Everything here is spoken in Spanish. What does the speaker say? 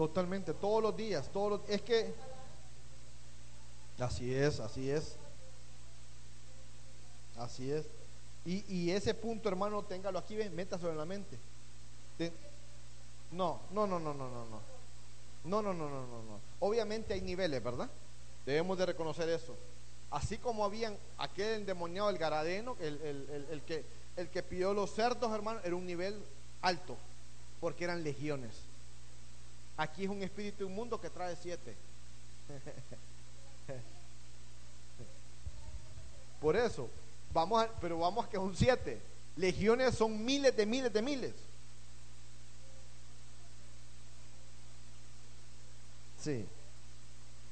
Totalmente, todos los días, es que así es, así es, así es. Y ese punto, hermano, téngalo aquí, ven, métaselo en la mente. Te- no, no, no, no, no, no, no. No, no, no, no, no, no. Obviamente hay niveles, ¿verdad? Debemos de reconocer eso. Así como habían aquel endemoniado, el Garadeno, el que pidió los cerdos, hermano, era un nivel alto, porque eran legiones. Aquí es un espíritu inmundo que trae 7. Por eso, pero vamos a que son 7. Legiones son miles de miles de miles. Sí.